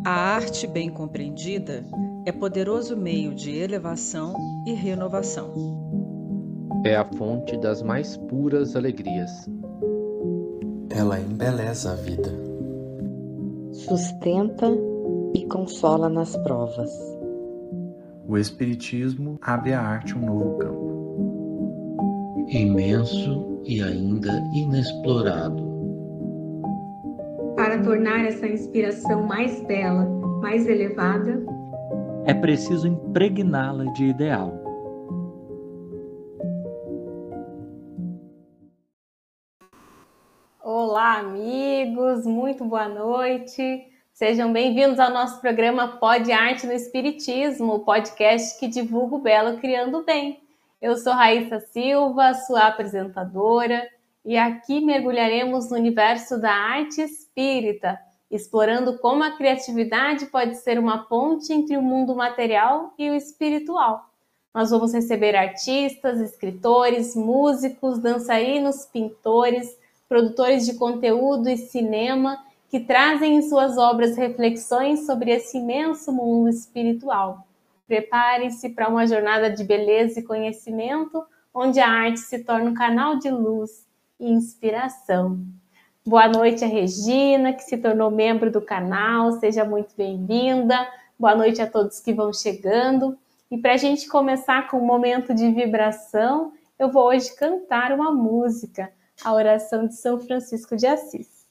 A arte bem compreendida é poderoso meio de elevação e renovação. É a fonte das mais puras alegrias. Ela embeleza a vida. Sustenta e consola nas provas. O Espiritismo abre à arte um novo campo. Imenso e ainda inexplorado. Para tornar essa inspiração mais bela, mais elevada, é preciso impregná-la de ideal. Olá, amigos, muito boa noite. Sejam bem-vindos ao nosso programa Pod Arte no Espiritismo, o podcast que divulga o belo criando o bem. Eu sou Raíssa Silva, sua apresentadora, e aqui mergulharemos no universo da arte espírita, explorando como a criatividade pode ser uma ponte entre o mundo material e o espiritual. Nós vamos receber artistas, escritores, músicos, dançarinos, pintores, produtores de conteúdo e cinema que trazem em suas obras reflexões sobre esse imenso mundo espiritual. Preparem-se para uma jornada de beleza e conhecimento, onde a arte se torna um canal de luz e inspiração. Boa noite a Regina, que se tornou membro do canal, seja muito bem-vinda. Boa noite a todos que vão chegando. E para a gente começar com um momento de vibração, eu vou hoje cantar uma música, a oração de São Francisco de Assis.